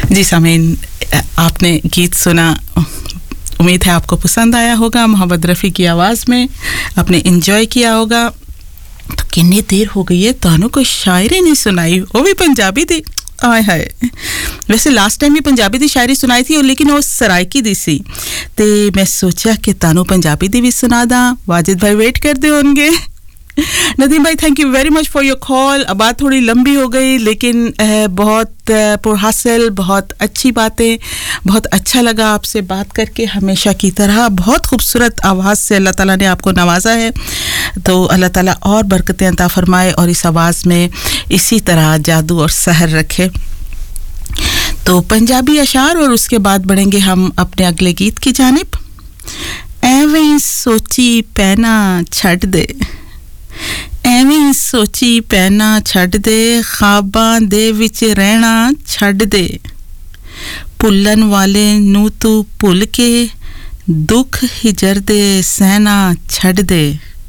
जी सामीन, आपने गीत सुना, उम्मीद है आपको पसंद आया होगा। मोहम्मद रफ़ी की आवाज़ में आपने एंजॉय किया होगा। तो कितनी देर हो गई है तानू कोई शायरी नहीं सुनाई, वो भी पंजाबी थी। आय हाय, वैसे लास्ट टाइम भी पंजाबी दी शायरी सुनाई थी, लेकिन वो सराइकी दी सी, ते मैं सोचा कि तानू पंजाबी दी भी सुना दा। वाजिद भाई वेट कर दे होंगे। नदीम भाई, thank you very much for your call. बात थोड़ी लंबी हो गई, लेकिन बहुत पुरहासिल, बहुत अच्छी बातें, बहुत अच्छा लगा आपसे बात करके। हमेशा की तरह बहुत खूबसूरत आवाज़ से अल्लाह ताला ने आपको नवाजा है, तो अल्लाह ताला और बरकतें अता फरमाए और इस आवाज़ में इसी तरह जादू और सहर रखे। तो पंजाबी अशार और उसके बाद बढ़ेंगे हम अपने अगले गीत की जानिब। एवें सोची पैना छड़ दे, ਐਵੇਂ ਸੋਚੀ ਪੈਣਾ ਛੱਡ ਦੇ, ਖਾਬਾਂ ਦੇ ਵਿੱਚ ਰਹਿਣਾ ਛੱਡ ਦੇ, ਭੁੱਲਣ ਵਾਲੇ ਨੂੰ ਤੂੰ ਭੁੱਲ ਕੇ ਦੁੱਖ ਹਿਜਰ ਦੇ ਸਹਿਣਾ ਛੱਡ ਦੇ,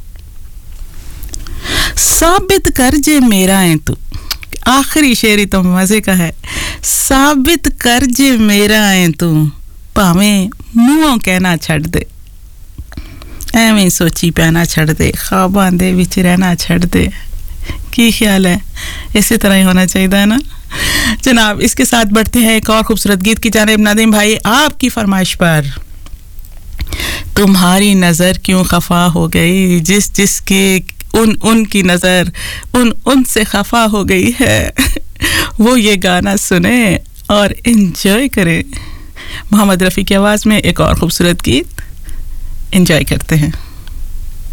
ਸਾਬਿਤ ਕਰ ਜੇ ਮੇਰਾ ਹੈ ਤੂੰ। आखिरी शेरी तो मजे का है। साबित कर जे मेरा है तू, भावें मुंहों कहना छड़ दे, ਐਵੇਂ ਸੋਚੀ ਪੈਣਾ ਛੱਡ ਦੇ, ਖਾਬਾਂ ਦੇ ਵਿੱਚ ਰਹਿਣਾ ਛੱਡ ਦੇ। ਕੀ ख्याल है, इसी तरह ही होना चाहिए है ना जनाब। इसके साथ बढ़ते हैं एक और खूबसूरत गीत की जानिब। नदीम भाई, आपकी फरमाइश पर तुम्हारी नज़र क्यों खफा हो गई, जिसके उनकी नज़र उनसे खफा हो गई है, वो ये गाना सुने और एंजॉय करें। मोहम्मद रफ़ी की आवाज़ में एक और खूबसूरत गीत एंजॉय करते हैं।